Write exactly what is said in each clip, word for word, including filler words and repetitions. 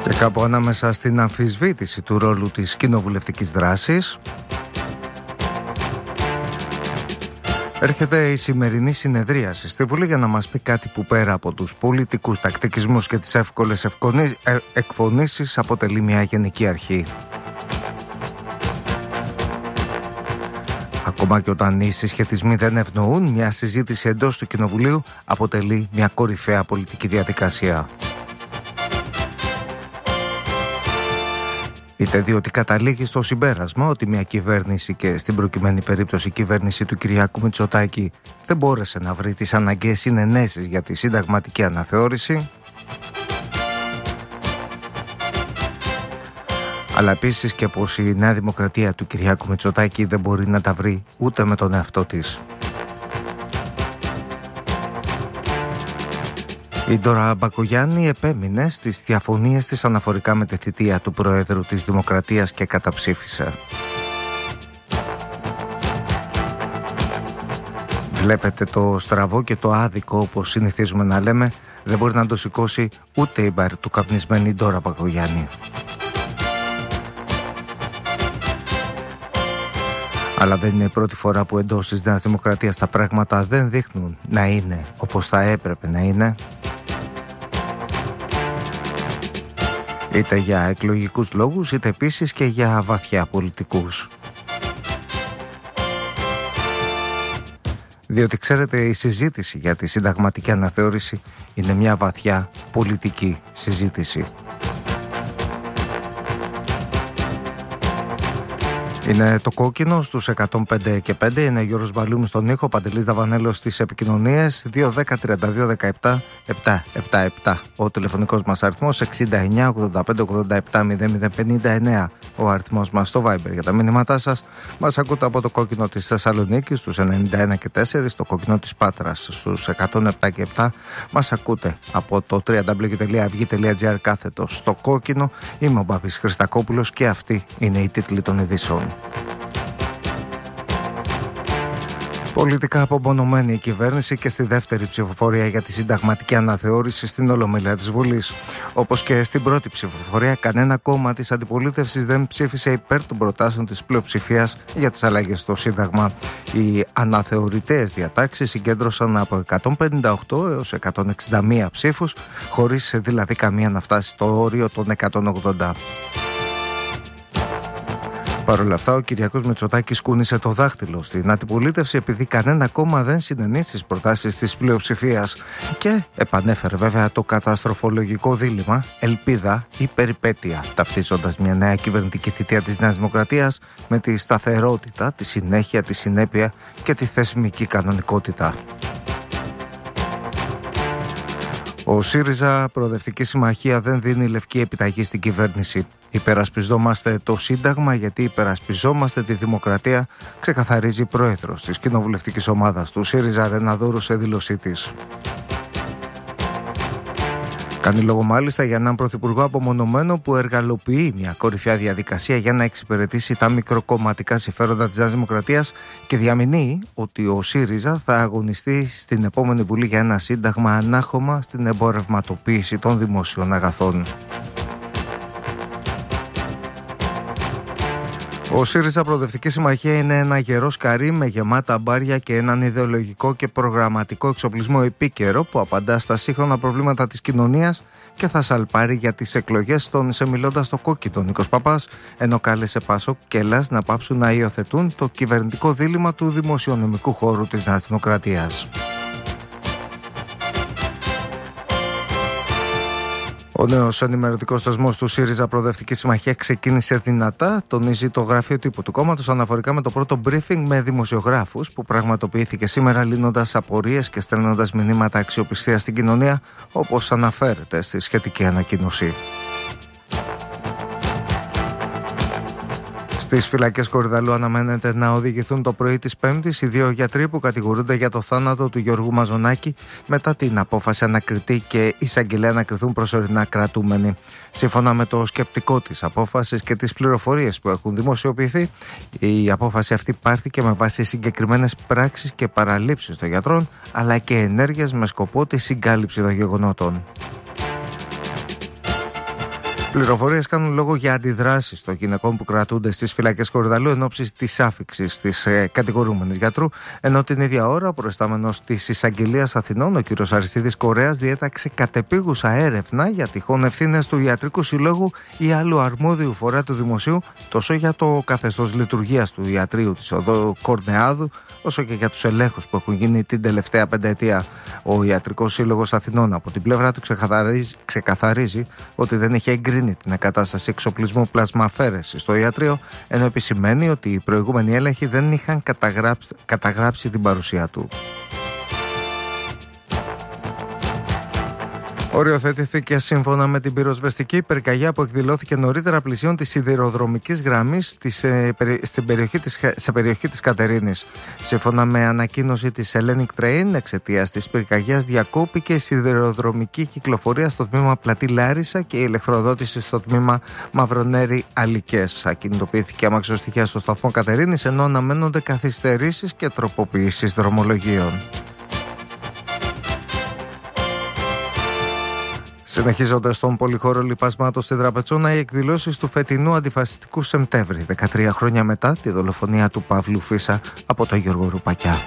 Και κάπου ανάμεσα στην αμφισβήτηση του ρόλου της κοινοβουλευτικής δράσης έρχεται η σημερινή συνεδρίαση στη Βουλή για να μας πει κάτι που πέρα από τους πολιτικούς τακτικισμούς και τις εύκολες ευκονί... ε... εκφωνήσεις αποτελεί μια γενική αρχή. Ακόμα και όταν οι συσχετισμοί δεν ευνοούν, μια συζήτηση εντός του Κοινοβουλίου αποτελεί μια κορυφαία πολιτική διαδικασία. Είτε διότι καταλήγει στο συμπέρασμα ότι μια κυβέρνηση, και στην προκειμένη περίπτωση η κυβέρνηση του Κυριάκου Μητσοτάκη, δεν μπόρεσε να βρει τις αναγκαίες συνενέσεις για τη συνταγματική αναθεώρηση, αλλά επίσης και πως η Νέα Δημοκρατία του Κυριάκου Μητσοτάκη δεν μπορεί να τα βρει ούτε με τον εαυτό της. Η Ντόρα Μπακογιάννη επέμεινε στις διαφωνίες της αναφορικά με τη θητεία του Προέδρου της Δημοκρατίας και καταψήφισε. Βλέπετε, το στραβό και το άδικο, όπως συνηθίζουμε να λέμε, δεν μπορεί να το σηκώσει ούτε η μπαρτουκαπνισμένη Ντόρα Μπακογιάννη. Αλλά δεν είναι η πρώτη φορά που εντός της Νέας Δημοκρατίας τα πράγματα δεν δείχνουν να είναι όπως θα έπρεπε να είναι, είτε για εκλογικούς λόγους, είτε επίσης και για βαθιά πολιτικούς. Διότι ξέρετε, η συζήτηση για τη συνταγματική αναθεώρηση είναι μια βαθιά πολιτική συζήτηση. Είναι το κόκκινο στους εκατόν πέντε και πέντε, είναι Γιώργος Μπαλούνης στον ήχο, Παντελής Δαβανέλος στις επικοινωνίες, δύο δέκα τριάντα δύο δεκαεπτά επτακόσια εβδομήντα επτά. Ο τηλεφωνικός μας αριθμός εξήντα εννιά ογδόντα πέντε ογδόντα επτά μηδέν μηδέν πενήντα εννέα. Ο αριθμός μας στο Viber για τα μηνύματά σας. Μας ακούτε από το κόκκινο της Θεσσαλονίκης στους ενενήντα ένα και τέσσερα, στο κόκκινο της Πάτρας στους εκατόν επτά και επτά. Μας ακούτε από το double-u double-u double-u τελεία αυγή τελεία τζι άρ κάθετο στο κόκκινο. Είμαι ο Μπάμπης Χριστακόπουλος και αυτοί είναι οι τίτλοι των ειδήσεων. Πολιτικά απομονωμένη η κυβέρνηση και στη δεύτερη ψηφοφορία για τη συνταγματική αναθεώρηση στην Ολομέλεια της Βουλής. Όπως και στην πρώτη ψηφοφορία, κανένα κόμμα της αντιπολίτευσης δεν ψήφισε υπέρ των προτάσεων της πλειοψηφίας για τις αλλαγές στο Σύνταγμα. Οι αναθεωρητές διατάξεις συγκέντρωσαν από εκατόν πενήντα οκτώ έως εκατόν εξήντα μία ψήφους, χωρίς δηλαδή καμία να φτάσει στο όριο των εκατόν ογδόντα. Παρ' όλα αυτά, ο Κυριάκος Μητσοτάκης κούνησε το δάχτυλο στην αντιπολίτευση επειδή κανένα κόμμα δεν συνενεί στις προτάσεις της πλειοψηφίας και επανέφερε βέβαια το καταστροφολογικό δίλημμα ελπίδα ή περιπέτεια, ταυτίζοντας μια νέα κυβερνητική θητεία της Νέας Δημοκρατίας με τη σταθερότητα, τη συνέχεια, τη συνέπεια και τη θεσμική κανονικότητα. Ο ΣΥΡΙΖΑ Προοδευτική Συμμαχία δεν δίνει λευκή επιταγή στην κυβέρνηση. Υπερασπιζόμαστε το Σύνταγμα γιατί υπερασπιζόμαστε τη δημοκρατία, ξεκαθαρίζει η πρόεδρος της κοινοβουλευτικής ομάδας του ΣΥΡΙΖΑ Ρεναδούρου σε δήλωσή της. Κάνει λόγο μάλιστα για έναν πρωθυπουργό απομονωμένο που εργαλοποιεί μια κορυφαία διαδικασία για να εξυπηρετήσει τα μικροκομματικά συμφέροντα της Νέας Δημοκρατίας και διαμηνύει ότι ο ΣΥΡΙΖΑ θα αγωνιστεί στην επόμενη Βουλή για ένα σύνταγμα ανάχωμα στην εμπορευματοποίηση των δημοσίων αγαθών. Ο ΣΥΡΙΖΑ Προοδευτική Συμμαχία είναι ένα γερό σκαρί με γεμάτα μπάρια και έναν ιδεολογικό και προγραμματικό εξοπλισμό επίκαιρο που απαντά στα σύγχρονα προβλήματα της κοινωνίας και θα σαλπάρει για τις εκλογές, τόνισε μιλώντας στο κόκκινο Νίκος Παπάς, ενώ κάλεσε Πασόκ και Ελλάς να πάψουν να υιοθετούν το κυβερνητικό δίλημμα του δημοσιονομικού χώρου της Νέας Δημοκρατίας. Ο νέος ενημερωτικός θεσμός του ΣΥΡΙΖΑ Προοδευτική Συμμαχία ξεκίνησε δυνατά, τονίζει το γραφείο τύπου του κόμματος αναφορικά με το πρώτο briefing με δημοσιογράφους που πραγματοποιήθηκε σήμερα, λύνοντας απορίες και στέλνοντας μηνύματα αξιοπιστίας στην κοινωνία, όπως αναφέρεται στη σχετική ανακοίνωση. Στις φυλακές Κορυδαλού αναμένεται να οδηγηθούν το πρωί της Πέμπτης οι δύο γιατροί που κατηγορούνται για το θάνατο του Γιώργου Μαζονάκη μετά την απόφαση ανακριτή και εισαγγελέα να κριθούν προσωρινά κρατούμενοι. Σύμφωνα με το σκεπτικό της απόφασης και τις πληροφορίες που έχουν δημοσιοποιηθεί, η απόφαση αυτή πάρθηκε με βάση συγκεκριμένες πράξεις και παραλήψεις των γιατρών, αλλά και ενέργειες με σκοπό τη συγκάλυψη των γεγονότων. Πληροφορίες κάνουν λόγο για αντιδράσεις των γυναικών που κρατούνται στις φυλακές Κορυδαλλού εν ώψη της άφιξης της ε, κατηγορούμενης γιατρού, ενώ την ίδια ώρα ο προϊστάμενος της Εισαγγελίας Αθηνών, ο κ. Αριστίδης Κορέας, διέταξε κατεπίγουσα έρευνα για τυχόν ευθύνες του Ιατρικού Συλλόγου ή άλλου αρμόδιου φορέα του Δημοσίου, τόσο για το καθεστώς λειτουργίας του Ιατρείου της Οδό Κορνεάδου, όσο και για τους ελέγχους που έχουν γίνει την τελευταία πενταετία. Ο Ιατρικός Σύλλογος Αθηνών από την πλευρά του ξεκαθαρίζει, ξεκαθαρίζει ότι δεν έχει εγκρίνει την εγκατάσταση εξοπλισμού πλασμαφαίρεσης στο ιατρείο, ενώ επισημαίνει ότι οι προηγούμενοι έλεγχοι δεν είχαν καταγράψει, καταγράψει την παρουσία του. Οριοθετήθηκε σύμφωνα με την πυροσβεστική πυρκαγιά που εκδηλώθηκε νωρίτερα πλησίων της σιδηροδρομικής γραμμής της, ε, στην περιοχή της, σε περιοχή της Κατερίνης. Σύμφωνα με ανακοίνωση της Hellenic Train, εξαιτίας της πυρκαγιάς διακόπηκε η σιδηροδρομική κυκλοφορία στο τμήμα Πλατή Λάρισα και η ηλεκτροδότηση στο τμήμα Μαυρονέρη Αλικές. Ακινητοποιήθηκε αμαξοστοιχεία στο σταθμό Κατερίνης, ενώ αναμένονται καθυστερήσεις και τροποποιήσεις δρομολογίων. Συνεχίζονται στον πολυχώρο λιπασμάτων στη Δραπετσόνα οι εκδηλώσεις του φετινού αντιφασιστικού Σεπτέμβρη, δεκατρία χρόνια μετά τη δολοφονία του Παύλου Φίσα από τον Γιώργο Ρουπακιά.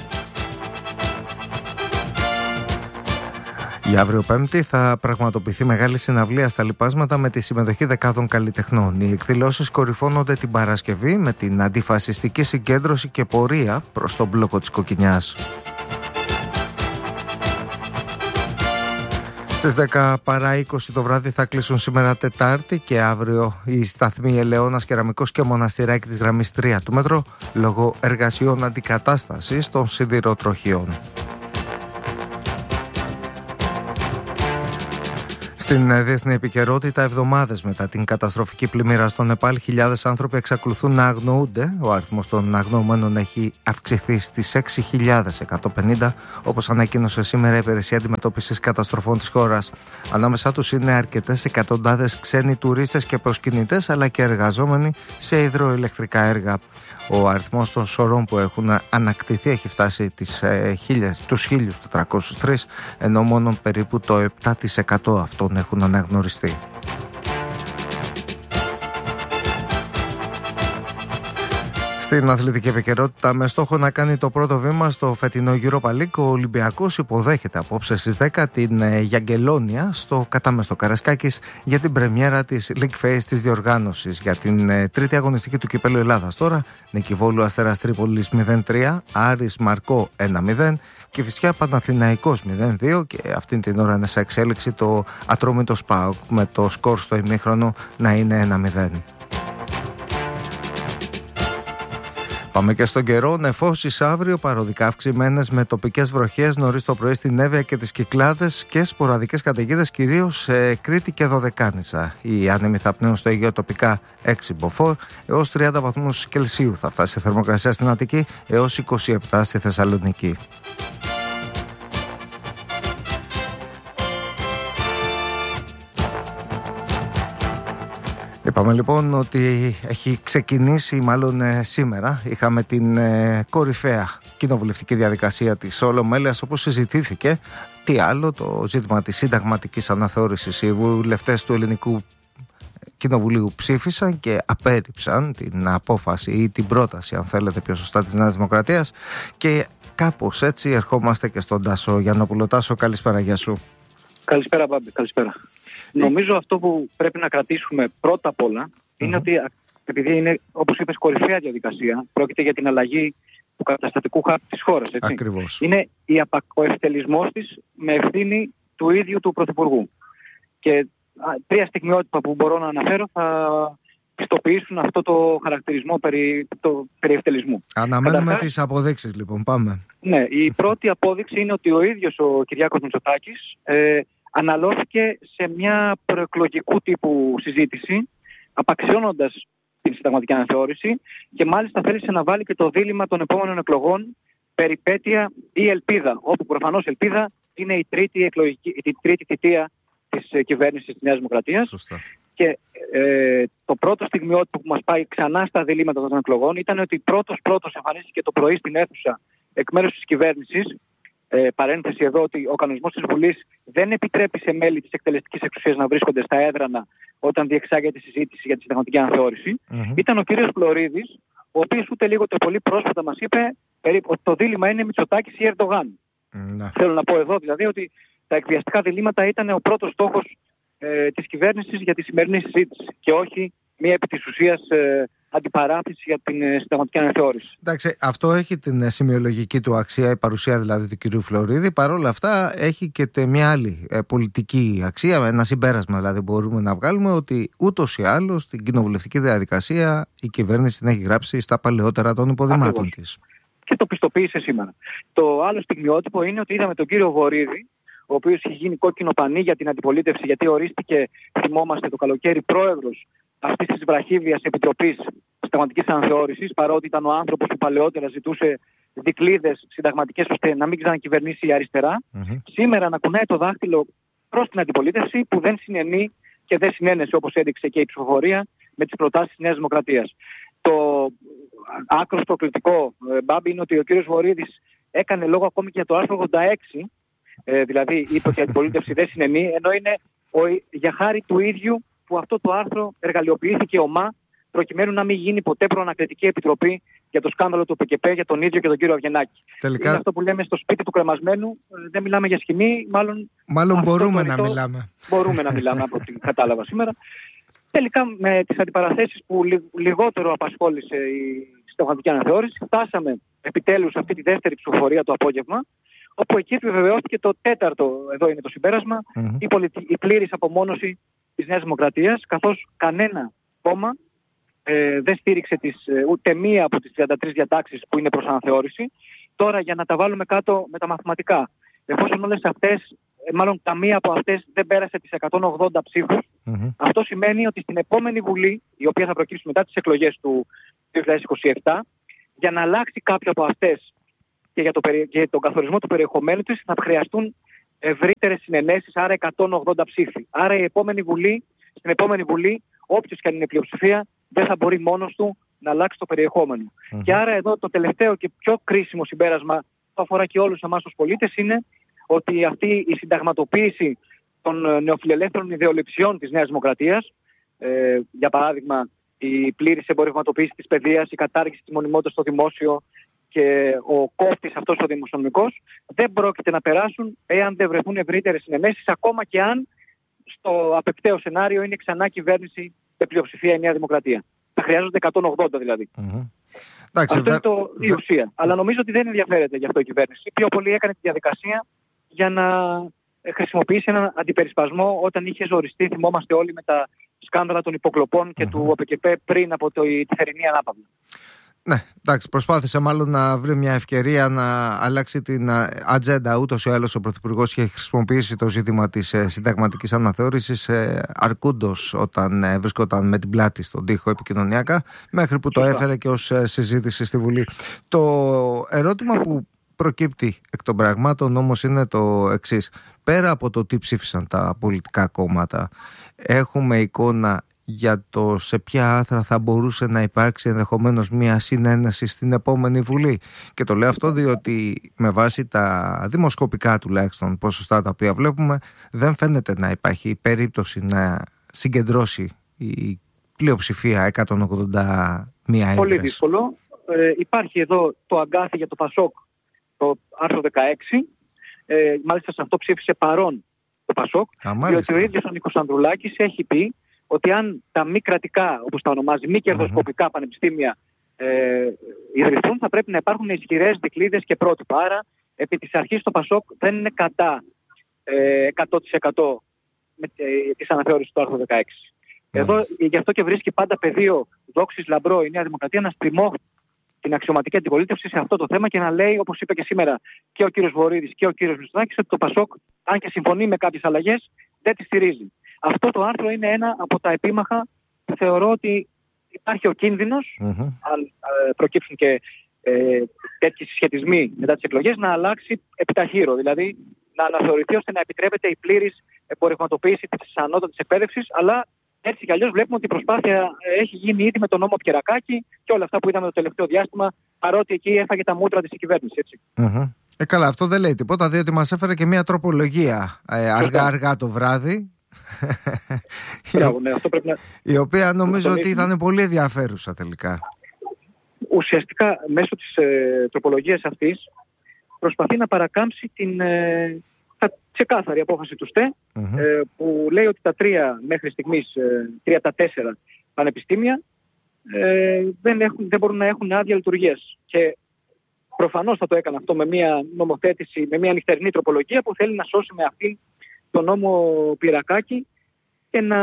Για αύριο Πέμπτη θα πραγματοποιηθεί μεγάλη συναυλία στα λιπάσματα με τη συμμετοχή δεκάδων καλλιτεχνών. Οι εκδηλώσεις κορυφώνονται την Παρασκευή με την αντιφασιστική συγκέντρωση και πορεία προς τον μπλόκο της Κοκκινιάς. Στις δέκα παρά είκοσι το βράδυ θα κλείσουν σήμερα Τετάρτη και αύριο οι σταθμοί Ελαιώνας, Κεραμικός και Μοναστηράκι της γραμμής τρία του μέτρο λόγω εργασιών αντικατάστασης των σιδηροτροχιών. Στην διεθνή επικαιρότητα, εβδομάδες μετά την καταστροφική πλημμύρα στο Νεπάλ, χιλιάδες άνθρωποι εξακολουθούν να αγνοούνται. Ο αριθμός των αγνοωμένων έχει αυξηθεί στις έξι χιλιάδες εκατόν πενήντα, όπως ανακοίνωσε σήμερα η Υπηρεσία Αντιμετώπισης Καταστροφών της χώρας. Ανάμεσά τους είναι αρκετές εκατοντάδες ξένοι τουρίστες και προσκυνητές, αλλά και εργαζόμενοι σε υδροηλεκτρικά έργα. Ο αριθμός των σωρών που έχουν ανακτηθεί έχει φτάσει τις, ε, χίλιες, τους χίλιους τετρακόσιους τρεις, ενώ μόνο περίπου το επτά τοις εκατό αυτών έχουν αναγνωριστεί. Στην αθλητική επικαιρότητα, με στόχο να κάνει το πρώτο βήμα στο φετινό Europa League, ο Ολυμπιακός υποδέχεται απόψε στις δέκα την Γιαγκελόνια στο κατάμεστο Καρασκάκης για την πρεμιέρα της League Phase της διοργάνωσης. Για την τρίτη αγωνιστική του Κυπέλλου Ελλάδας τώρα, Νίκη Βόλου Αστέρας Τρίπολης μηδέν τρία, Άρης Μαρκό ένα μηδέν, Κηφισιά Παναθηναϊκός μηδέν δύο και αυτήν την ώρα είναι σε εξέλιξη το Ατρόμητο ΣΠΑΟΚ με το σκορ στο ημίχρονο να είναι ένα μηδέν. Πάμε και στον καιρό. Νεφώσεις αύριο, παροδικά αυξημένες με τοπικές βροχές νωρίς το πρωί στην Εύβοια και τις Κυκλάδες και σποραδικές καταιγίδες κυρίως σε Κρήτη και Δωδεκάνησα. Οι άνεμοι θα πνέουν στο Αιγαίο τοπικά έξι μποφόρ έως τριάντα βαθμούς Κελσίου. Θα φτάσει η θερμοκρασία στην Αττική έως είκοσι επτά στη Θεσσαλονίκη. Είπαμε λοιπόν ότι έχει ξεκινήσει, μάλλον ε, σήμερα είχαμε την ε, κορυφαία κοινοβουλευτική διαδικασία της Ολομέλειας, όπως συζητήθηκε. Τι άλλο, το ζήτημα της συνταγματικής αναθεώρησης. Οι βουλευτές του Ελληνικού Κοινοβουλίου ψήφισαν και απέρριψαν την απόφαση ή την πρόταση, αν θέλετε πιο σωστά, της Νέας Δημοκρατίας, και κάπως έτσι ερχόμαστε και στον Τάσο Γιαννόπουλο. Τάσο, καλησπέρα, γεια σου. Καλησπέρα, Μπάμπη, καλησπέρα. Νομίζω αυτό που πρέπει να κρατήσουμε πρώτα απ' όλα είναι mm-hmm. ότι, επειδή είναι, όπως είπες, κορυφαία διαδικασία, πρόκειται για την αλλαγή του καταστατικού χάρτη της χώρας. Έτσι. Ακριβώς. Είναι ο ευτελισμός της με ευθύνη του ίδιου του Πρωθυπουργού. Και α, τρία στιγμιότυπα που μπορώ να αναφέρω θα πιστοποιήσουν αυτό το χαρακτηρισμό περί, το, περί ευτελισμού. Αναμένουμε Καταρχάς, τις αποδείξεις λοιπόν, πάμε. Ναι, η πρώτη απόδειξη είναι ότι ο ίδιος ο Κυριάκος Μητσοτάκης ε, αναλώθηκε σε μια προεκλογικού τύπου συζήτηση, απαξιώνοντας την συνταγματική αναθεώρηση, και μάλιστα θέλησε να βάλει και το δίλημμα των επόμενων εκλογών, περιπέτεια ή ελπίδα, όπου προφανώς ελπίδα είναι η τρίτη, εκλογική, η τρίτη θητεία της κυβέρνησης της Νέας Δημοκρατίας. Σωστά. Και ε, το πρώτο στιγμιότυπο που μας πάει ξανά στα διλήμματα των εκλογών ήταν ότι πρώτος πρώτος εμφανίστηκε το πρωί στην αίθουσα εκ μέρους της κυβέρνησης Ε, παρένθεση εδώ ότι ο κανονισμός της Βουλής δεν επιτρέπει σε μέλη της εκτελεστικής εξουσίας να βρίσκονται στα έδρανα όταν διεξάγεται συζήτηση για τη συνταγματική αναθεώρηση. Mm-hmm. Ήταν ο κύριος Φλωρίδης, ο οποίος ούτε λίγο το πολύ πρόσφατα μας είπε περίπου, ότι το δίλημμα είναι Μητσοτάκης ή Ερντογάν. Mm-hmm. Θέλω να πω εδώ δηλαδή ότι τα εκβιαστικά διλήμματα ήταν ο πρώτος στόχος ε, της κυβέρνησης για τη σημερινή συζήτηση και όχι μία επί της ουσίας ε, αντιπαράθεση για την ε, συνταγματική αναθεώρηση. Εντάξει, αυτό έχει την σημειολογική του αξία, η παρουσία δηλαδή του κυρίου Φλωρίδη. Παρ' όλα αυτά έχει και μια άλλη ε, πολιτική αξία, ένα συμπέρασμα δηλαδή μπορούμε να βγάλουμε, ότι ούτως ή άλλως στην κοινοβουλευτική διαδικασία η κυβέρνηση την έχει γράψει στα παλαιότερα των υποδημάτων της. Και το πιστοποίησε σήμερα. Το άλλο στιγμιότυπο είναι ότι είδαμε τον κύριο Βορίδη, ο οποίος είχε γίνει κόκκινο πανί για την αντιπολίτευση, γιατί ορίστηκε, θυμόμαστε, το καλοκαίρι πρόεδρος αυτής της βραχύβιας επιτροπής συνταγματικής αναθεώρησης, παρότι ήταν ο άνθρωπος που παλαιότερα ζητούσε δικλείδες συνταγματικές ώστε να μην ξανακυβερνήσει η αριστερά. Mm-hmm. Σήμερα να κουνάει το δάχτυλο προς την αντιπολίτευση που δεν συνενεί και δεν συνένεσε, όπως έδειξε και η ψηφοφορία, με τις προτάσεις της Νέας Δημοκρατίας. Το άκρος προκλητικό, Μπάμπη, είναι ότι ο κύριος Βορίδης έκανε λόγο ακόμη και για το άρθρο ογδόντα έξι. Ε, δηλαδή είπε ότι η αντιπολίτευση δεν συνενεί, ενώ είναι ο, για χάρη του ίδιου που αυτό το άρθρο εργαλειοποιήθηκε ομά προκειμένου να μην γίνει ποτέ προανακριτική επιτροπή για το σκάνδαλο του ΠΚΠ για τον ίδιο και τον κύριο Αυγενάκη. Τελικά... Είναι αυτό που λέμε στο σπίτι του κρεμασμένου, δεν μιλάμε για σκηνή, μάλλον... Μάλλον μπορούμε να μιλάμε. Μπορούμε να μιλάμε από ό,τι κατάλαβα σήμερα. Τελικά με τις αντιπαραθέσεις που λιγότερο απασχόλησε η συνταγματική αναθεώρηση, φτάσαμε επιτέλους αυτή τη δεύτερη ψηφοφορία το απόγευμα, όπου εκεί επιβεβαιώθηκε το τέταρτο, εδώ είναι το συμπέρασμα, mm-hmm. η, πολιτι... η πλήρης απομόνωση της Νέας Δημοκρατίας, καθώς κανένα κόμμα ε, δεν στήριξε τις, ε, ούτε μία από τις τριάντα τρεις διατάξεις που είναι προς αναθεώρηση. Τώρα για να τα βάλουμε κάτω με τα μαθηματικά, εφόσον όλες αυτές, ε, μάλλον καμία από αυτές δεν πέρασε τις εκατόν ογδόντα ψήφους, mm-hmm. αυτό σημαίνει ότι στην επόμενη Βουλή, η οποία θα προκύψει μετά τις εκλογές του δύο χιλιάδες είκοσι επτά, για να αλλάξει κάποιο από αυτές και για, το, για τον καθορισμό του περιεχομένου της θα χρειαστούν ευρύτερες συνενέσεις, άρα εκατόν ογδόντα ψήφοι. Άρα η επόμενη Βουλή, στην επόμενη Βουλή, όποιος και αν είναι πλειοψηφία, δεν θα μπορεί μόνος του να αλλάξει το περιεχόμενο. Mm-hmm. Και άρα εδώ το τελευταίο και πιο κρίσιμο συμπέρασμα που αφορά και όλους εμάς τους πολίτες είναι ότι αυτή η συνταγματοποίηση των νεοφιλελεύθερων ιδεολειψιών της Νέας Δημοκρατίας, ε, για παράδειγμα η πλήρης εμπορευματοποίηση της παιδείας, η κατάργηση της μονιμότητας στο δημόσιο και ο κόφτης αυτός ο δημοσιονομικός, δεν πρόκειται να περάσουν εάν δεν βρεθούν ευρύτερες συνενέσεις, ακόμα και αν στο απεπταίο σενάριο είναι ξανά κυβέρνηση με πλειοψηφία η Νέα Δημοκρατία. Θα χρειάζονται εκατόν ογδόντα δηλαδή. Mm-hmm. Αυτό δε... είναι το, η ουσία. Δε... Αλλά νομίζω ότι δεν ενδιαφέρεται γι' αυτό η κυβέρνηση. Πιο πολύ έκανε τη διαδικασία για να χρησιμοποιήσει έναν αντιπερισπασμό όταν είχε ζοριστεί, θυμόμαστε όλοι, με τα σκάνδαλα των υποκλοπών και mm-hmm. του ΟΠΚΠ πριν από το, τη θερινή ανάπαυλα. Ναι, εντάξει, προσπάθησε μάλλον να βρει μια ευκαιρία να αλλάξει την ατζέντα. Ούτως ή άλλως ο Πρωθυπουργός είχε χρησιμοποιήσει το ζήτημα της συνταγματικής αναθεώρησης αρκούντος όταν βρισκόταν με την πλάτη στον τοίχο επικοινωνιακά, μέχρι που το έφερε και ως συζήτηση στη Βουλή. Το ερώτημα που προκύπτει εκ των πραγμάτων όμως είναι το εξής. Πέρα από το τι ψήφισαν τα πολιτικά κόμματα, έχουμε εικόνα για το σε ποια άθρα θα μπορούσε να υπάρξει ενδεχομένως μια συνένεση στην επόμενη Βουλή. Και το λέω αυτό διότι με βάση τα δημοσκοπικά τουλάχιστον ποσοστά τα οποία βλέπουμε, δεν φαίνεται να υπάρχει περίπτωση να συγκεντρώσει η πλειοψηφία εκατόν ογδόντα μία έδρες. Πολύ δύσκολο. Ε, υπάρχει εδώ το αγκάθι για το Πασόκ, το άρθρο δεκαέξι. Ε, μάλιστα σε αυτό ψήφισε παρόν το Πασόκ, Α, διότι ο ίδιος ο Νίκος Ανδρουλάκης έχει πει ότι αν τα μη κρατικά, όπως τα ονομάζει, μη κερδοσκοπικά mm-hmm. πανεπιστήμια ε, ιδρυθούν, θα πρέπει να υπάρχουν ισχυρές δικλείδες και πρότυπα. Άρα, επί της αρχής το Πασόκ δεν είναι κατά ε, εκατό τοις εκατό με, ε, της αναθεώρησης του άρθρου δεκαέξι. Mm-hmm. Εδώ γι' αυτό και βρίσκει πάντα πεδίο δόξης λαμπρό η Νέα Δημοκρατία να στριμώχνει την αξιωματική αντιπολίτευση σε αυτό το θέμα και να λέει, όπως είπε και σήμερα και ο κύριος Βορίδης και ο κύριος Μητσοτάκης, ότι το Πασόκ, αν και συμφωνεί με κάποιες αλλαγές, δεν τη στηρίζει. Αυτό το άρθρο είναι ένα από τα επίμαχα που θεωρώ ότι υπάρχει ο κίνδυνος, mm-hmm. αν ε, προκύψουν και ε, τέτοιοι συσχετισμοί μετά τις εκλογές, να αλλάξει επιταχύρω. Δηλαδή να αναθεωρηθεί ώστε να επιτρέπεται η πλήρης εμπορευματοποίηση της ανώτατης εκπαίδευσης, αλλά έτσι κι αλλιώς βλέπουμε ότι η προσπάθεια έχει γίνει ήδη με τον νόμο Πιερακάκη και όλα αυτά που είδαμε το τελευταίο διάστημα, παρότι εκεί έφαγε τα μούτρα της η κυβέρνηση. Έτσι. Mm-hmm. Ε, καλά, αυτό δεν λέει τίποτα, διότι μας έφερε και μια τροπολογία ε, αργά-αργά το βράδυ. Μπράβο, ναι, αυτό πρέπει να... η οποία νομίζω ότι ήταν πολύ ενδιαφέρουσα τελικά. Ουσιαστικά, μέσω της ε, τροπολογίας αυτής, προσπαθεί να παρακάμψει την ε, ξεκάθαρη απόφαση του ΣΤΕ, mm-hmm. ε, που λέει ότι τα τρία μέχρι στιγμής, ε, τρία τα τέσσερα πανεπιστήμια ε, δεν, έχουν, δεν μπορούν να έχουν άδεια λειτουργίας. Και προφανώς θα το έκανε αυτό με μια νομοθέτηση, με μια νυχτερινή τροπολογία που θέλει να σώσει με αυτήν τον νόμο Πυρακάκη και να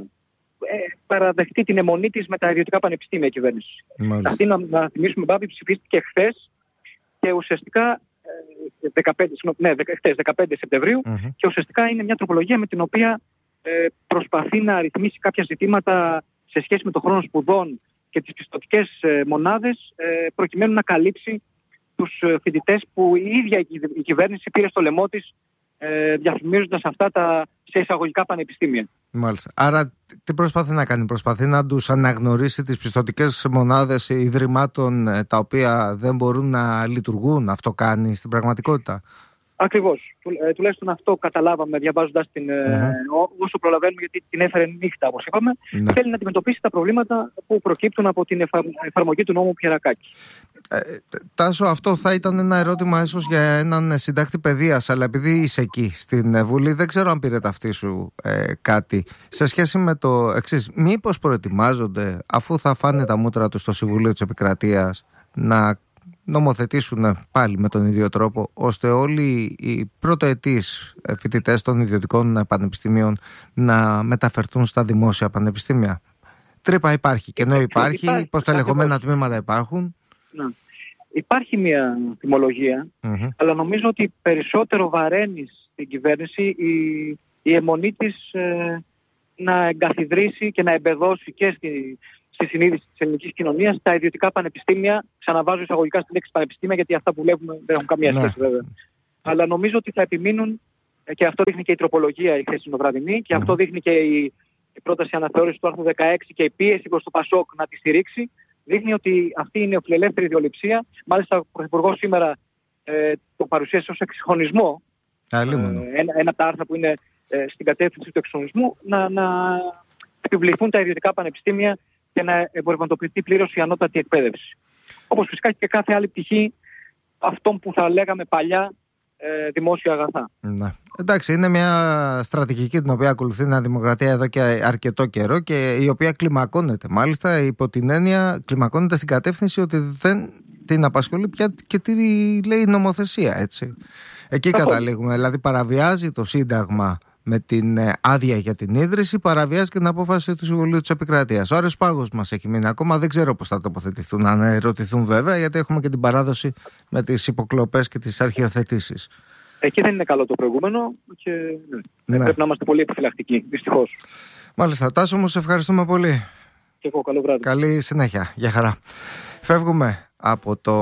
ε, παραδεχτεί την αιμονή της με τα ιδιωτικά πανεπιστήμια κυβέρνηση. Αυτή, να, να θυμίσουμε, Μπάμπη, ψηφίστηκε χθες και ουσιαστικά ε, δεκαπέντε, ναι, χθες, δεκαπέντε Σεπτεμβρίου mm-hmm. και ουσιαστικά είναι μια τροπολογία με την οποία ε, προσπαθεί να ρυθμίσει κάποια ζητήματα σε σχέση με το χρόνο σπουδών και τις πιστωτικές ε, μονάδες ε, προκειμένου να καλύψει τους φοιτητές που η ίδια η κυβέρνηση πήρε στο λαιμό της ε, διαφημίζοντας αυτά τα σε εισαγωγικά πανεπιστήμια. Μάλιστα. Άρα τι προσπαθεί να κάνει? Προσπαθεί να τους αναγνωρίσει τις πιστωτικές μονάδες ιδρυμάτων τα οποία δεν μπορούν να λειτουργούν? Αυτό κάνει στην πραγματικότητα? Ακριβώς. Του, ε, τουλάχιστον αυτό καταλάβαμε διαβάζοντας την, mm-hmm. ε, όσο προλαβαίνουμε, γιατί την έφερε νύχτα, όπως είπαμε. Mm-hmm. Θέλει να αντιμετωπίσει τα προβλήματα που προκύπτουν από την εφα... εφαρμογή του νόμου Πυρακάκη. Ε, Τάσο, αυτό θα ήταν ένα ερώτημα ίσως για έναν συντάκτη παιδείας, αλλά επειδή είσαι εκεί στην Βουλή, δεν ξέρω αν πήρε ταυτή σου ε, κάτι σε σχέση με το εξής. Μήπως προετοιμάζονται, αφού θα φάνε τα μούτρα τους στο Συμβουλίο της Επικρατείας, να νομοθετήσουν πάλι με τον ίδιο τρόπο, ώστε όλοι οι πρωτοετής φοιτητές των ιδιωτικών πανεπιστημίων να μεταφερθούν στα δημόσια πανεπιστήμια? Τρύπα υπάρχει, κενό υπάρχει, υπάρχει υποστελεχωμένα τμήματα υπάρχουν. Να. Υπάρχει μια θυμολογία, mm-hmm. αλλά νομίζω ότι περισσότερο βαραίνει στην κυβέρνηση η, η αιμονή της ε, να εγκαθιδρύσει και να εμπεδώσει και στη, στη συνείδηση της ελληνικής κοινωνίας τα ιδιωτικά πανεπιστήμια. Ξαναβάζω εισαγωγικά στην λέξη πανεπιστήμια, γιατί αυτά που βλέπουμε δεν έχουν καμία σχέση, ναι. βέβαια. Αλλά νομίζω ότι θα επιμείνουν, και αυτό δείχνει και η τροπολογία η χθεσινοβραδινή, και mm-hmm. αυτό δείχνει και η, η πρόταση αναθεώρησης του άρθρου δεκαέξι και η πίεση προς το ΠΑΣΟΚ να τη στηρίξει. Δείχνει ότι αυτή είναι η φιλελεύθερη ιδεολειψία. Μάλιστα, ο Πρωθυπουργός σήμερα ε, το παρουσίασε ως εξυγχρονισμό. Ε, ένα, ένα από τα άρθρα που είναι ε, στην κατεύθυνση του εξυγχρονισμού, να, να επιβληθούν τα ιδιωτικά πανεπιστήμια και να εμπορευματοποιηθεί πλήρως η ανώτατη εκπαίδευση. Όπως φυσικά και κάθε άλλη πτυχή αυτών που θα λέγαμε παλιά ε, δημόσια αγαθά. Ναι. Εντάξει, είναι μια στρατηγική την οποία ακολουθεί η Νέα Δημοκρατία εδώ και αρκετό καιρό και η οποία κλιμακώνεται. Μάλιστα, υπό την έννοια κλιμακώνεται στην κατεύθυνση ότι δεν την απασχολεί πια και τι λέει η νομοθεσία, έτσι. Εκεί Καθώς. καταλήγουμε. Δηλαδή, παραβιάζει το Σύνταγμα με την άδεια για την ίδρυση, παραβιάζει και την απόφαση του Συμβουλίου της Επικρατείας. Ο Άρης Πάγος μας έχει μείνει ακόμα. Δεν ξέρω πώς θα τοποθετηθούν, αν ερωτηθούν βέβαια, γιατί έχουμε και την παράδοση με τις υποκλοπές και τις αρχιοθετήσεις. Εκεί δεν είναι καλό το προηγούμενο και ναι. Ναι. πρέπει να είμαστε πολύ επιφυλακτικοί, δυστυχώς. Μάλιστα. Τάσο, μου σε ευχαριστούμε πολύ. Και εγώ, καλό βράδυ. Καλή συνέχεια. Γεια χαρά. Φεύγουμε από το,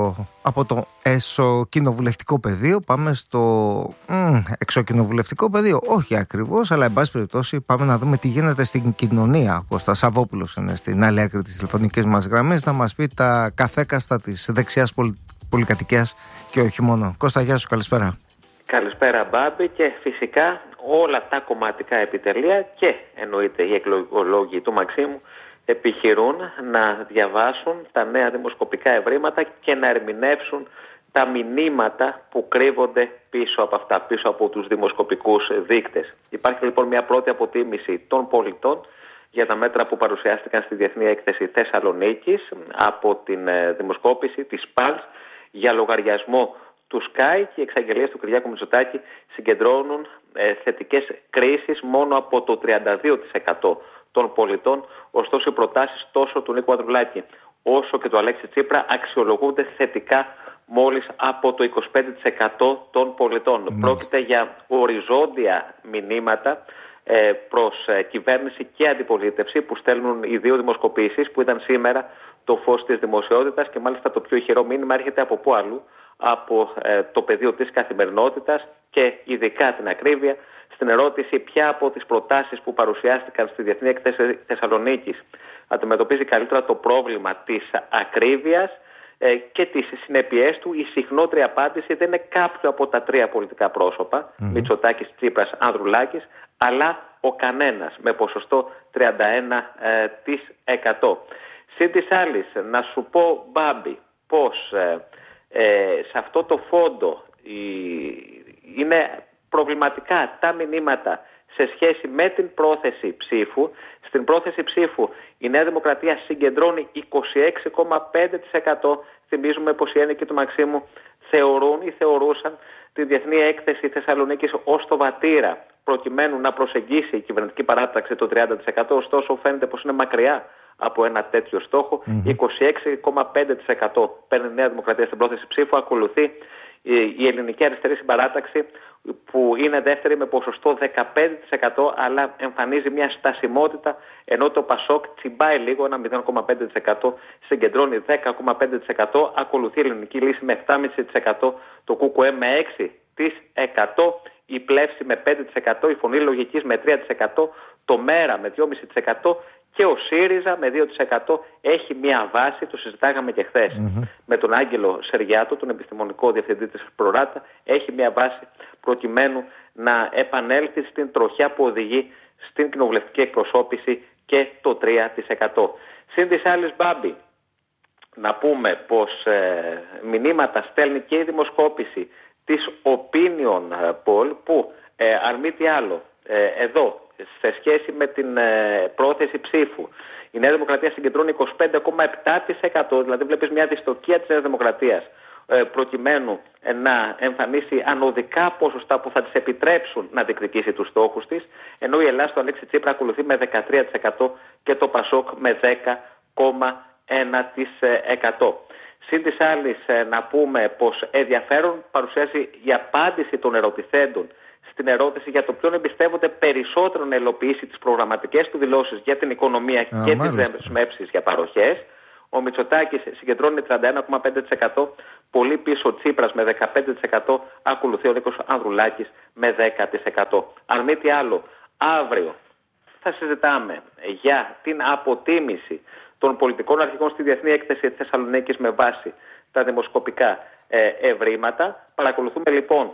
από το εσωκοινοβουλευτικό πεδίο, πάμε στο μ, εξωκοινοβουλευτικό πεδίο. Όχι ακριβώς, αλλά εν πάση περιπτώσει πάμε να δούμε τι γίνεται στην κοινωνία. Ο Κώστας Σαββόπουλος είναι στην άλλη άκρη της τηλεφωνικής μας γραμμής να μας πει τα καθέκαστα της δεξιάς πολι, πολυκατοικίας και όχι μόνο. Κώστα, γεια σου, καλησπέρα. Καλησπέρα, Μπάμπη, και φυσικά όλα τα κομματικά επιτελεία και εννοείται οι εκλογολόγοι του Μαξίμου επιχειρούν να διαβάσουν τα νέα δημοσκοπικά ευρήματα και να ερμηνεύσουν τα μηνύματα που κρύβονται πίσω από αυτά, πίσω από τους δημοσκοπικούς δείκτες. Υπάρχει λοιπόν μια πρώτη αποτίμηση των πολιτών για τα μέτρα που παρουσιάστηκαν στη Διεθνή Έκθεση Θεσσαλονίκης από την δημοσκόπηση της ΠΑΛΣ για λογαριασμό του ΣΚΑΙ, και οι εξαγγελίες του Κυριάκου Μητσοτάκη συγκεντρώνουν ε, θετικές κρίσεις μόνο από το τριάντα δύο τοις εκατό των πολιτών. Ωστόσο, οι προτάσεις τόσο του Νίκου Ανδρουλάκη όσο και του Αλέξη Τσίπρα αξιολογούνται θετικά μόλις από το είκοσι πέντε τοις εκατό των πολιτών. Μάλιστα. Πρόκειται για οριζόντια μηνύματα ε, προς ε, κυβέρνηση και αντιπολίτευση που στέλνουν οι δύο δημοσκοπήσεις που ήταν σήμερα το φως της δημοσιότητας, και μάλιστα το πιο ηχηρό μήνυμα έρχεται από πού αλλού? Από ε, το πεδίο της καθημερινότητας, και ειδικά την ακρίβεια στην ερώτηση ποια από τις προτάσεις που παρουσιάστηκαν στη Διεθνή Έκθεση Θεσσαλονίκης αντιμετωπίζει καλύτερα το πρόβλημα της ακρίβειας. ε, και τις συνέπειές του, η συχνότερη απάντηση δεν είναι κάποιο από τα τρία πολιτικά πρόσωπα, mm. Μητσοτάκης, Τσίπρας, Ανδρουλάκης, αλλά ο κανένας, με ποσοστό τριάντα ένα τοις εκατό. Συν της άλλης, να σου πω, Μπάμπη, πως ε, ε, σε αυτό το φόντο η, είναι προβληματικά τα μηνύματα σε σχέση με την πρόθεση ψήφου. Στην πρόθεση ψήφου η Νέα Δημοκρατία συγκεντρώνει είκοσι έξι κόμμα πέντε τοις εκατό. Θυμίζουμε πως οι ένικοι του Μαξίμου θεωρούν ή θεωρούσαν τη Διεθνή Έκθεση Θεσσαλονίκης ως το βατήρα προκειμένου να προσεγγίσει η κυβερνητική παράταξη το τριάντα τοις εκατό. Ωστόσο φαίνεται πως είναι μακριά από ένα τέτοιο στόχο. Mm-hmm. είκοσι έξι κόμμα πέντε τοις εκατό παίρνει η Νέα Δημοκρατία στην πρόθεση ψήφου. Ακολουθεί η Ελληνική Αριστερή Συμπαράταξη που είναι δεύτερη με ποσοστό δεκαπέντε τοις εκατό, αλλά εμφανίζει μια στασιμότητα, ενώ το Πασόκ τσιμπάει λίγο, ένα μηδέν κόμμα πέντε τοις εκατό, συγκεντρώνει δέκα κόμμα πέντε τοις εκατό, ακολουθεί η Ελληνική Λύση με επτά κόμμα πέντε τοις εκατό, το ΚΚΕ με έξι τοις εκατό, η Πλεύση με πέντε τοις εκατό, η Φωνή Λογικής με τρία τοις εκατό, το ΜΕΡΑ με δύο κόμμα πέντε τοις εκατό και ο ΣΥΡΙΖΑ με δύο τοις εκατό έχει μια βάση, το συζητάγαμε και χθες mm-hmm. με τον Άγγελο Σεργιάτο, τον επιστημονικό διευθυντή της Προράτα, έχει μια βάση προκειμένου να επανέλθει στην τροχιά που οδηγεί στην κοινοβουλευτική εκπροσώπηση και το τρία τοις εκατό. Συν της άλλης, Μπάμπη, να πούμε πως ε, μηνύματα στέλνει και η δημοσκόπηση της Opinion Poll που ε, αν μη τι άλλο ε, εδώ σε σχέση με την ε, πρόθεση ψήφου η Νέα Δημοκρατία συγκεντρώνει είκοσι πέντε κόμμα επτά τοις εκατό, δηλαδή βλέπεις μια δυστοκία της Νέας Δημοκρατίας ε, προκειμένου ε, να εμφανίσει ανωδικά ποσοστά που θα της επιτρέψουν να διεκδικήσει τους στόχους της, ενώ η Ελλάδα του Αλέξη Τσίπρα ακολουθεί με δεκατρία τοις εκατό και το Πασόκ με δέκα κόμμα ένα τοις εκατό. Συν της άλλης ε, να πούμε πως ενδιαφέρον παρουσιάζει η απάντηση των ερωτηθέντων στην ερώτηση για το ποιον εμπιστεύονται περισσότερο να υλοποιήσει τις προγραμματικές του δηλώσεις για την οικονομία Α, και μάλιστα. τις δεσμεύσεις για παροχές. Ο Μητσοτάκης συγκεντρώνει τριάντα ένα κόμμα πέντε τοις εκατό, πολύ πίσω ο Τσίπρας με δεκαπέντε τοις εκατό, ακολουθεί ο Νίκος Ανδρουλάκης με δέκα τοις εκατό. Αν μη τι άλλο, αύριο θα συζητάμε για την αποτίμηση των πολιτικών αρχηγών στη Διεθνή Έκθεση Θεσσαλονίκης με βάση τα δημοσκοπικά ε, ευρήματα. Παρακολουθούμε λοιπόν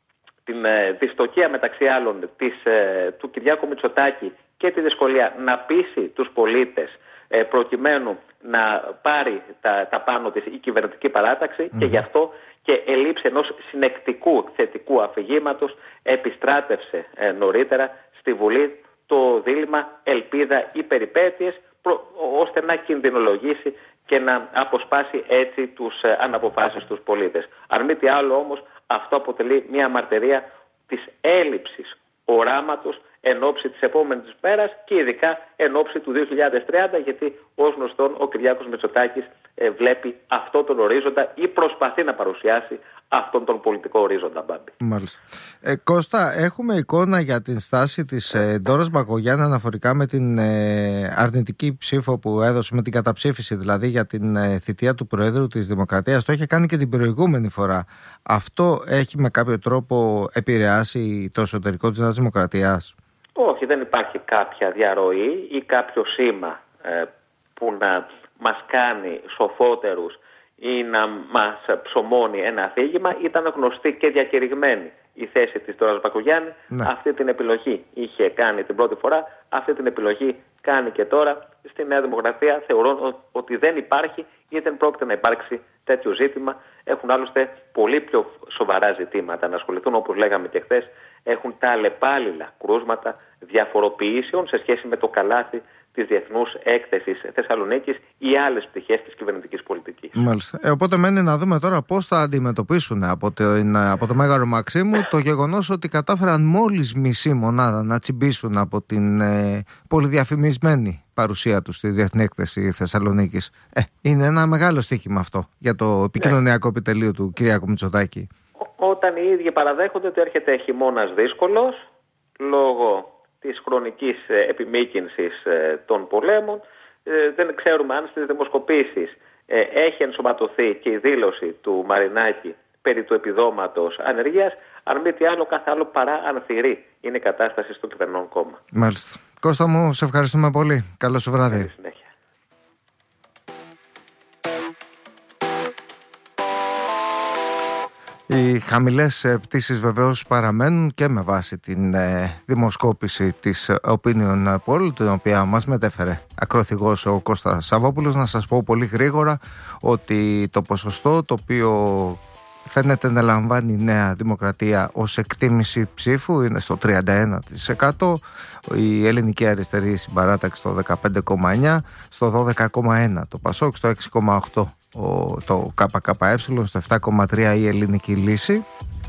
την ε, δυστοκία μεταξύ άλλων της, ε, του Κυριάκου Μητσοτάκη και τη δυσκολία να πείσει τους πολίτες ε, προκειμένου να πάρει τα, τα πάνω της η κυβερνητική παράταξη mm. και γι' αυτό και ελήψη ενός συνεκτικού θετικού αφηγήματος επιστράτευσε ε, νωρίτερα στη Βουλή το δίλημμα ελπίδα ή περιπέτειες προ, ώστε να κινδυνολογήσει και να αποσπάσει έτσι τους ε, αναποφάσεις τους πολίτες. Αν μη τι άλλο όμως, αυτό αποτελεί μια μαρτυρία της έλλειψης οράματος εν ώψη της επόμενης μέρας και ειδικά εν ώψη του δύο χιλιάδες τριάντα, γιατί ως γνωστόν ο Κυριάκος Μητσοτάκης ε, βλέπει αυτό τον ορίζοντα ή προσπαθεί να παρουσιάσει αυτόν τον πολιτικό ορίζοντα, Μπάμπη. Μάλιστα. Ε, Κώστα, έχουμε εικόνα για την στάση της ε, Ντόρας Μπακογιάννη αναφορικά με την ε, αρνητική ψήφο που έδωσε, με την καταψήφιση δηλαδή για την ε, θητεία του Προέδρου της Δημοκρατίας. Το είχε κάνει και την προηγούμενη φορά. Αυτό έχει με κάποιο τρόπο επηρεάσει το εσωτερικό της Νέας Δημοκρατίας? Όχι, δεν υπάρχει κάποια διαρροή ή κάποιο σήμα ε, που να μας κάνει σοφότερους ή να μας ψωμώνει ένα αφήγημα. Ήταν γνωστή και διακηρυγμένη η θέση της Ντόρας Μπακογιάννη. Ναι. Αυτή την επιλογή είχε κάνει την πρώτη φορά, αυτή την επιλογή κάνει και τώρα. Στη Νέα Δημοκρατία θεωρούν ότι δεν υπάρχει ή δεν πρόκειται να υπάρξει τέτοιο ζήτημα. Έχουν άλλωστε πολύ πιο σοβαρά ζητήματα να ασχοληθούν, όπως λέγαμε και χθες. Έχουν τα αλλεπάλληλα κρούσματα διαφοροποιήσεων σε σχέση με το καλάθι της Διεθνούς Έκθεσης Θεσσαλονίκης ή άλλες πτυχές της κυβερνητικής πολιτικής. Μάλιστα. Ε, οπότε μένει να δούμε τώρα πώς θα αντιμετωπίσουν από το, από το Μέγαρο Μαξίμου το γεγονός ότι κατάφεραν μόλις μισή μονάδα να τσιμπήσουν από την ε, πολυδιαφημισμένη παρουσία του στη Διεθνή Έκθεση Θεσσαλονίκης. Ε, είναι ένα μεγάλο στοίχημα αυτό για το επικοινωνιακό ναι. επιτελείο του Κυριάκου Μητσοτάκη. Όταν οι ίδιοι παραδέχονται ότι έρχεται χειμώνας δύσκολος λόγω της χρονικής επιμήκυνσης των πολέμων, δεν ξέρουμε αν στις δημοσκοπήσεις έχει ενσωματωθεί και η δήλωση του Μαρινάκη περί του επιδόματος ανεργίας. Αν μη τι άλλο, κάθε άλλο παρά ανθυρή είναι η κατάσταση στο κυβερνών κόμμα. Μάλιστα. Κώστα μου, σε ευχαριστούμε πολύ. Καλό σου βράδυ. Καλή συνέχεια. Οι χαμηλές πτήσεις βεβαίως παραμένουν και με βάση την ε, δημοσκόπηση της Opinion Poll, την οποία μας μετέφερε ακροθυγός ο Κώστας Σαββόπουλος. Να σας πω πολύ γρήγορα ότι το ποσοστό το οποίο φαίνεται να λαμβάνει η Νέα Δημοκρατία ως εκτίμηση ψήφου είναι στο τριάντα ένα τοις εκατό, η Ελληνική Αριστερή Συμπαράταξη στο δεκαπέντε κόμμα εννιά τοις εκατό, στο δώδεκα κόμμα ένα τοις εκατό το Πασόκ, στο έξι κόμμα οκτώ τοις εκατό το ΚΚΕ, στο επτά κόμμα τρία τοις εκατό η Ελληνική Λύση.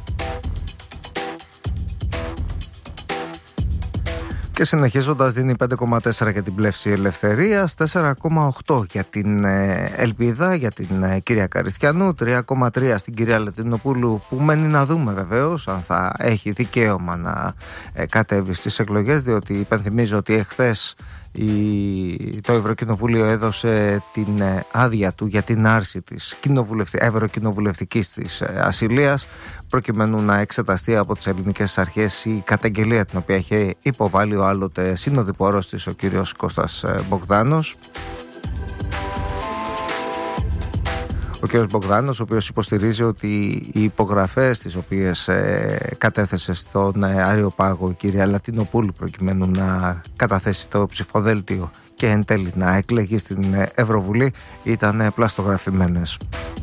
Και συνεχίζοντας δίνει πέντε κόμμα τέσσερα για την Πλεύση Ελευθερίας, τέσσερα κόμμα οκτώ για την Ελπίδα, για την κυρία Καριστιανού, τρία κόμμα τρία στην κυρία Λατινοπούλου, που μένει να δούμε βεβαίως αν θα έχει δικαίωμα να κατέβει στις εκλογές, διότι υπενθυμίζω ότι εχθές η... το Ευρωκοινοβούλιο έδωσε την άδεια του για την άρση της κοινοβουλευτη... ευρωκοινοβουλευτικής της ασυλίας, προκειμένου να εξεταστεί από τις ελληνικές αρχές η καταγγελία την οποία είχε υποβάλει ο άλλοτε συνοδοιπόρος της, ο κύριος Κώστας Μπογδάνος. Ο κ. Μπογδάνος, ο οποίος υποστηρίζει ότι οι υπογραφές τις οποίες ε, κατέθεσε στον ε, Αριοπάγο η κυρία Λατινοπούλου προκειμένου να καταθέσει το ψηφοδέλτιο και εν τέλει να εκλεγεί στην ε, Ευρωβουλή ήταν ε, πλαστογραφημένες.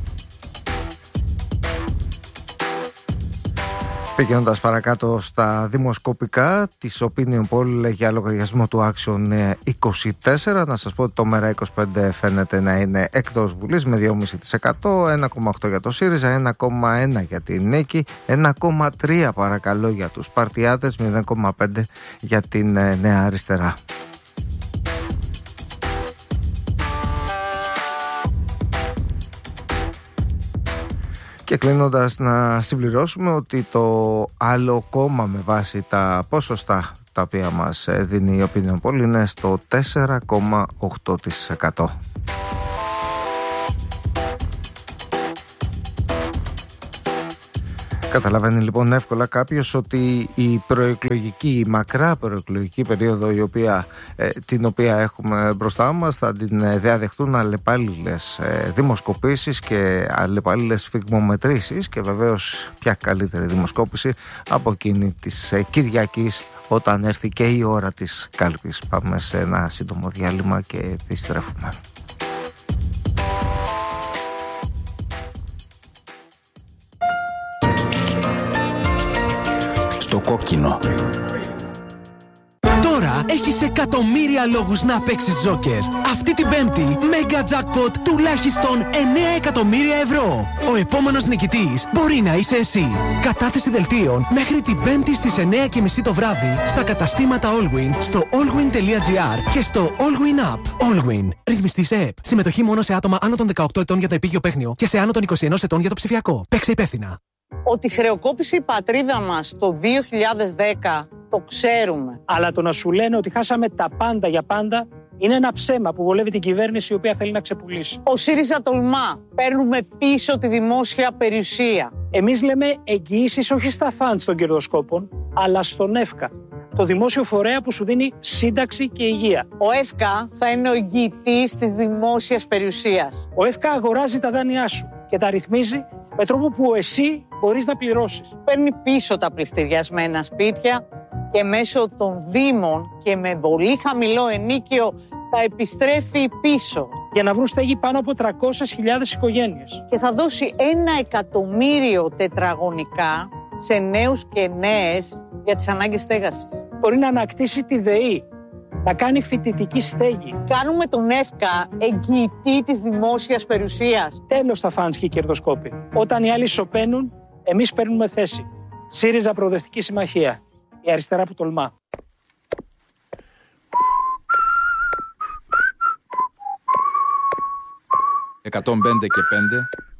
Πηγαίνοντας παρακάτω στα δημοσκοπικά της Opinion Poll για λογαριασμό του Action είκοσι τέσσερα, να σας πω ότι το Μέρα είκοσι πέντε φαίνεται να είναι εκτός Βουλής με δύο κόμμα πέντε τοις εκατό, ένα κόμμα οκτώ για το ΣΥΡΙΖΑ, ένα κόμμα ένα για την Νίκη, ένα κόμμα τρία παρακαλώ για τους Παρτιάτες, μηδέν κόμμα πέντε για την Νέα Αριστερά. Και κλείνοντας να συμπληρώσουμε ότι το άλλο κόμμα με βάση τα ποσοστά τα οποία μας δίνει η Opinion Poll είναι στο τέσσερα κόμμα οκτώ τοις εκατό. Καταλαβαίνει λοιπόν εύκολα κάποιος ότι η προεκλογική, η μακρά προεκλογική περίοδο η οποία, ε, την οποία έχουμε μπροστά μας θα την διαδεχτούν αλλεπάλληλες ε, δημοσκοπήσεις και αλλεπάλληλες σφιγμομετρήσεις, και βεβαίως ποια καλύτερη δημοσκόπηση από εκείνη της ε, Κυριακής, όταν έρθει και η ώρα της κάλπης. Πάμε σε ένα σύντομο διάλειμμα και επιστρέφουμε. Στο κόκκινο. Τώρα έχεις εκατομμύρια λόγους να παίξεις Joker. Αυτή την Πέμπτη, Mega Jackpot τουλάχιστον εννέα εκατομμύρια ευρώ. Ο επόμενος νικητής μπορεί να είσαι εσύ. Κατάθεση δελτίων μέχρι την Πέμπτη στις εννέα και μισή το βράδυ στα καταστήματα Allwyn, στο allwyn τελεία gr και στο Allwyn App. Allwyn. Ρυθμιστή σε ΕΠ. Συμμετοχή μόνο σε άτομα άνω των δεκαοκτώ ετών για το επίγειο παίχνιο και σε άνω των είκοσι ένα ετών για το ψηφιακό. Παίξε υπεύθυνα. Ότι χρεοκόπησε η πατρίδα μας το δύο χιλιάδες δέκα, το ξέρουμε. Αλλά το να σου λένε ότι χάσαμε τα πάντα για πάντα είναι ένα ψέμα που βολεύει την κυβέρνηση, η οποία θέλει να ξεπουλήσει. Ο ΣΥΡΙΖΑ τολμά. Παίρνουμε πίσω τη δημόσια περιουσία. Εμείς λέμε εγγυήσεις όχι στα φαντς των κερδοσκόπων, αλλά στον ΕΦΚΑ, το δημόσιο φορέα που σου δίνει σύνταξη και υγεία. Ο ΕΦΚΑ θα είναι ο εγγυητής της δημόσιας περιουσίας. Ο ΕΦΚΑ αγοράζει τα δάνειά σου και τα ρυθμίζει με τρόπο που εσύ μπορείς να πληρώσεις. Παίρνει πίσω τα πληστηριασμένα σπίτια και μέσω των δήμων και με πολύ χαμηλό ενίκιο τα επιστρέφει πίσω. Για να βρουν στέγη πάνω από τριακόσιες χιλιάδες οικογένειες. Και θα δώσει ένα εκατομμύριο τετραγωνικά σε νέους και νέες για τις ανάγκες στέγασης. Μπορεί να ανακτήσει τη ΔΕΗ, να κάνει φοιτητική στέγη. Κάνουμε τον ΕΦΚΑ εγγυητή της δημόσιας περιουσίας. Τέλος τα φαντς και οι κερδοσκόποι. Όταν οι άλλοι σωπαίνουν, εμείς παίρνουμε θέση. ΣΥΡΙΖΑ Προοδευτική Συμμαχία. Η αριστερά που τολμά. εκατόν πέντε και πέντε